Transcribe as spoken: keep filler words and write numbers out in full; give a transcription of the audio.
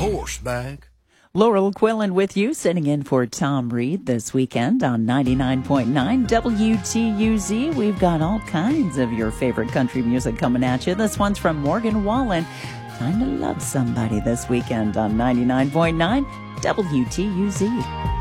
horseback. Laurel Quillen with you, sitting in for Tom Reed this weekend on ninety-nine point nine W T U Z. We've got all kinds of your favorite country music coming at you. This one's from Morgan Wallen. Time to love somebody this weekend on ninety-nine point nine W T U Z.